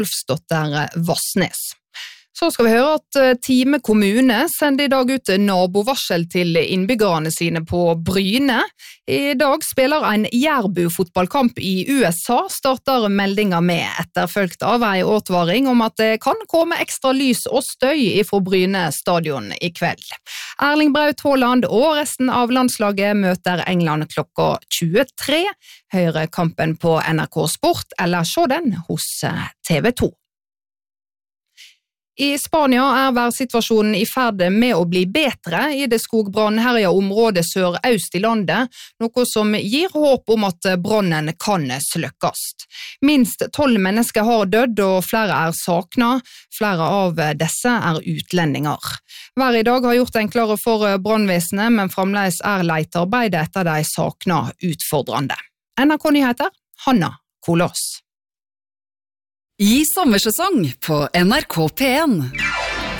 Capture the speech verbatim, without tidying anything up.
Ulfsdotter Vassnes. Så skal vi høre at Time kommune sender i dag ut nabovarsel til innbyggerne sine på Bryne. I dag spiller en Jærbu-fotballkamp i U S A, starter meldingen med etterfølgt av en åtvaring om at det kan komme ekstra lys og støy fra Bryne stadion i kveld. Erling Braut Haaland og resten av landslaget møter England klokka tjuetre. Hør kampen på N R K Sport eller se den hos T V to. I Spania er værsituasjonen i ferd med å bli bedre i det skogbrannherja området sør-øst i landet, noe som gir håp om at brannen kan sløkkes. Minst tolv mennesker har dødd og flere er savnet. Flere av disse er utlendinger. Været i dag har gjort det enklere for brannvesenet, men fremdeles er letearbeidet etter de savnede utfordrende. N R K Nyheter, Hanna Kolås. I sommersesong på N R K P en.